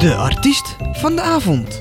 De artiest van de avond.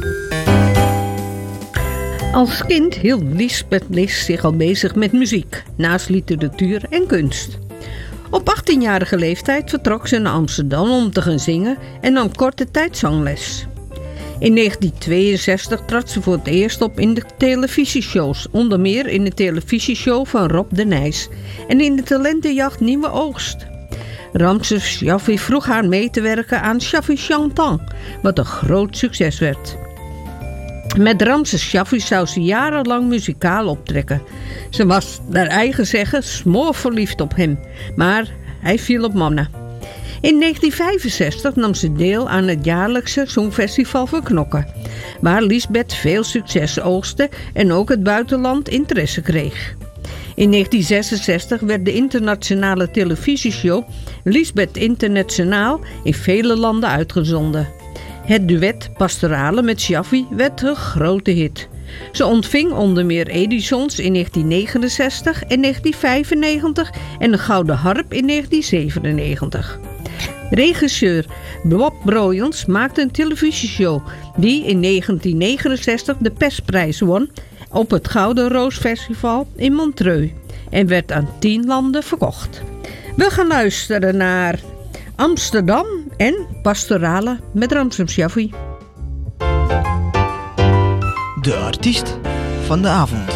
Als kind hield Liesbeth Nis zich al bezig met muziek, naast literatuur en kunst. Op 18-jarige leeftijd vertrok ze naar Amsterdam om te gaan zingen en nam korte tijd zangles. In 1962 trad ze voor het eerst op in de televisieshows, onder meer in de televisieshow van Rob de Nijs en in de talentenjacht Nieuwe Oogst. Ramses Shaffi vroeg haar mee te werken aan Shaffi Chantant, wat een groot succes werd. Met Ramses Shaffi zou ze jarenlang muzikaal optrekken. Ze was naar eigen zeggen smoorverliefd op hem, maar hij viel op mannen. In 1965 nam ze deel aan het jaarlijkse Songfestival van Knokken, waar Liesbeth veel succes oogste en ook het buitenland interesse kreeg. In 1966 werd de internationale televisieshow Liesbeth Internationaal in vele landen uitgezonden. Het duet Pastorale met Shaffi werd een grote hit. Ze ontving onder meer Edisons in 1969 en 1995 en een Gouden Harp in 1997. Regisseur Bob Broyens maakte een televisieshow die in 1969 de persprijs won op het Gouden Roos Festival in Montreux en werd aan 10 landen verkocht. We gaan luisteren naar Amsterdam en Pastorale met Ramses Shaffi. De artiest van de avond.